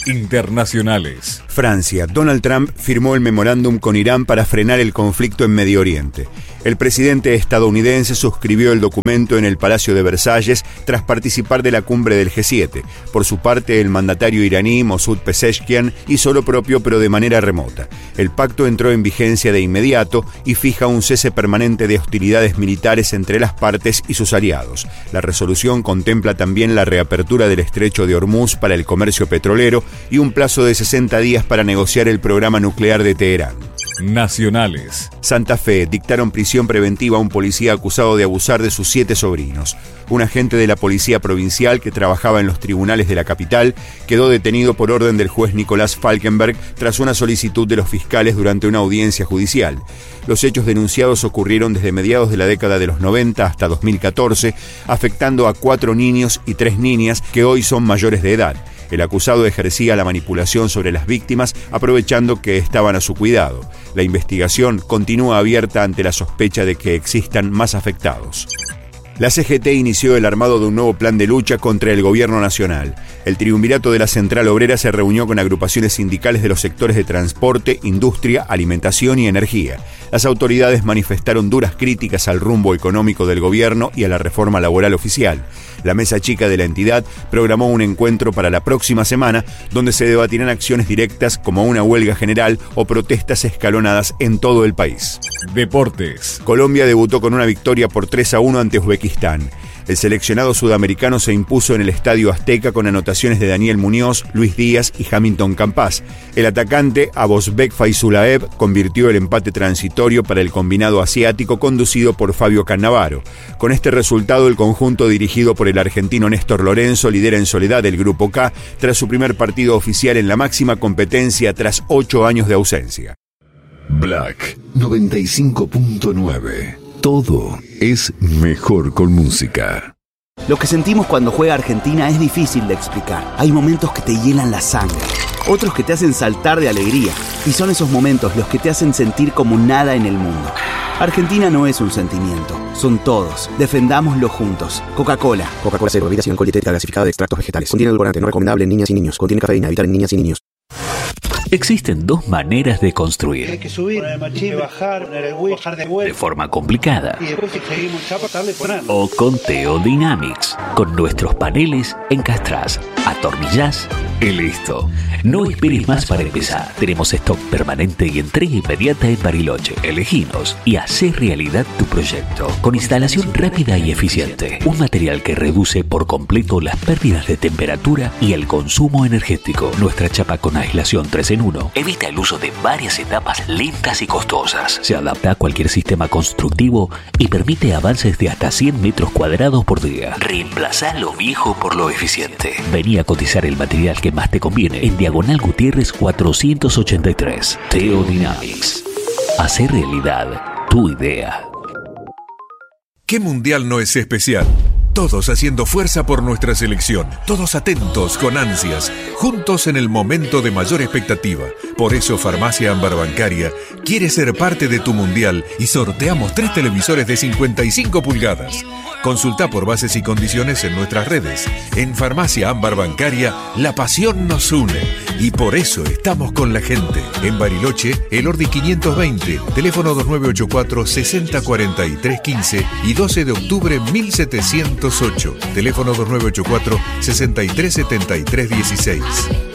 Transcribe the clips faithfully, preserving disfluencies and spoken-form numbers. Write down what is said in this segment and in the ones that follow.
Internacionales. Francia. Donald Trump firmó el memorándum con Irán para frenar el conflicto en Medio Oriente. El presidente estadounidense suscribió el documento en el Palacio de Versalles tras participar de la cumbre del G siete. Por su parte, el mandatario iraní Masoud Pezeshkian hizo lo propio, pero de manera remota. El pacto entró en vigencia de inmediato y fija un cese permanente de hostilidades militares entre las partes y sus aliados. La resolución contempla también la reapertura del estrecho de Hormuz para el comercio petrolero y un plazo de sesenta días para negociar el programa nuclear de Teherán. Nacionales. Santa Fe. Dictaron prisión preventiva a un policía acusado de abusar de sus siete sobrinos. Un agente de la policía provincial que trabajaba en los tribunales de la capital quedó detenido por orden del juez Nicolás Falkenberg tras una solicitud de los fiscales durante una audiencia judicial. Los hechos denunciados ocurrieron desde mediados de la década de los noventa hasta dos mil catorce, afectando a cuatro niños y tres niñas que hoy son mayores de edad. El acusado ejercía la manipulación sobre las víctimas, aprovechando que estaban a su cuidado. La investigación continúa abierta ante la sospecha de que existan más afectados. La C G T inició el armado de un nuevo plan de lucha contra el gobierno nacional. El triunvirato de la Central Obrera se reunió con agrupaciones sindicales de los sectores de transporte, industria, alimentación y energía. Las autoridades manifestaron duras críticas al rumbo económico del gobierno y a la reforma laboral oficial. La mesa chica de la entidad programó un encuentro para la próxima semana, donde se debatirán acciones directas como una huelga general o protestas escalonadas en todo el país. Deportes. Colombia debutó con una victoria por tres a uno ante Uzbekistán. El seleccionado sudamericano se impuso en el Estadio Azteca con anotaciones de Daniel Muñoz, Luis Díaz y Hamilton Campas. El atacante Abosbek Faizulaev convirtió el empate transitorio para el combinado asiático conducido por Fabio Cannavaro. Con este resultado, el conjunto dirigido por el argentino Néstor Lorenzo lidera en soledad el Grupo K tras su primer partido oficial en la máxima competencia tras ocho años de ausencia. Black noventa y cinco punto nueve. Todo es mejor con música. Lo que sentimos cuando juega Argentina es difícil de explicar. Hay momentos que te hielan la sangre, otros que te hacen saltar de alegría. Y son esos momentos los que te hacen sentir como nada en el mundo. Argentina no es un sentimiento, son todos. Defendámoslo juntos. Coca-Cola. Coca-Cola cero, bebida sin alcohol, dietética gasificada de extractos vegetales. Contiene edulcorante, no recomendable en niñas y niños. Contiene cafeína, evitar en niñas y niños. Existen dos maneras de construir. Hay que subir, poner el machín, bajar, poner el whip, bajar de vuelta. De forma complicada. Y después si seguimos chapa, darle poner. O con Teodynamics. Con nuestros paneles encastrás, atornillás y listo. No esperes más para empezar. Tenemos stock permanente y entrega inmediata en Bariloche. Eleginos y hacé realidad tu proyecto. Con instalación rápida y eficiente. Un material que reduce por completo las pérdidas de temperatura y el consumo energético. Nuestra chapa con aislación tres en uno evita el uso de varias etapas lentas y costosas. Se adapta a cualquier sistema constructivo y permite avances de hasta cien metros cuadrados por día. Reemplazá lo viejo por lo eficiente. Vení a cotizar el material que más te conviene en Diagonal Gutiérrez cuatrocientos ochenta y tres. Teodynamics. Hacer realidad tu idea. ¿Qué mundial no es especial? Todos haciendo fuerza por nuestra selección, todos atentos, con ansias, juntos en el momento de mayor expectativa. Por eso Farmacia Ámbar Bancaria quiere ser parte de tu mundial y sorteamos tres televisores de cincuenta y cinco pulgadas. Consulta por bases y condiciones en nuestras redes. En Farmacia Ámbar Bancaria, la pasión nos une y por eso estamos con la gente. En Bariloche, Elordi quinientos veinte, teléfono dos nueve ocho cuatro, seis cero cuatro tres uno cinco y doce de octubre mil setecientos ocho, teléfono dos nueve ocho cuatro, sesenta y tres setenta y tres dieciséis.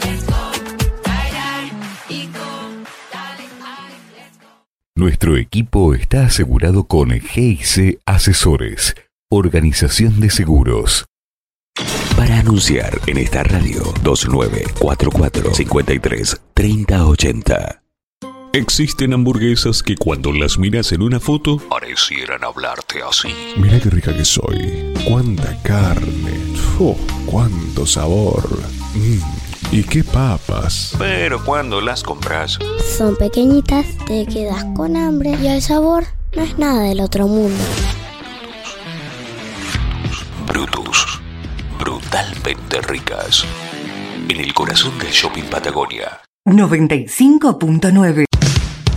Nuestro equipo está asegurado con G I C Asesores, Organización de Seguros. Para anunciar en esta radio, dos nueve cuatro cuatro, cinco tres, tres cero ocho cero. Existen hamburguesas que cuando las miras en una foto parecieran hablarte así. Mira qué rica que soy. Cuánta carne. Oh, cuánto sabor. Mm, y qué papas. Pero cuando las compras, son pequeñitas, te quedas con hambre y el sabor no es nada del otro mundo. Brutus. Brutalmente ricas. En el corazón del shopping Patagonia. noventa y cinco punto nueve.